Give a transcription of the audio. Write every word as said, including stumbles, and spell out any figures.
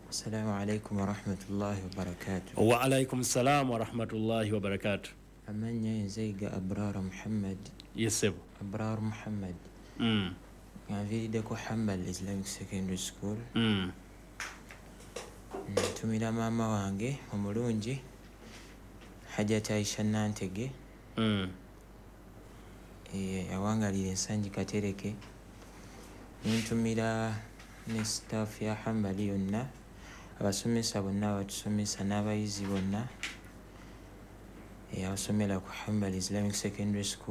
Assalamu alaikum wa rahmatullahi wa barakatuh. Wa alaikum salam wa rahmatullahi wa barakatuh. Amanya nzeiga Abrar Muhammad. Yes sir. Abrar Muhammad. Mm. Nvirideko Hambal Islamic Secondary School. Mm. Ntumira maama wange omulungi Hajjat Aisha Nantege. Mm. Eh awangalira ensangi Katereke. Ntumira ne staff ya Hambal yonna abasomesa bonna abatusomesa n'abayizi bonna eh abasomera ku Hambal Islamic Secondary School.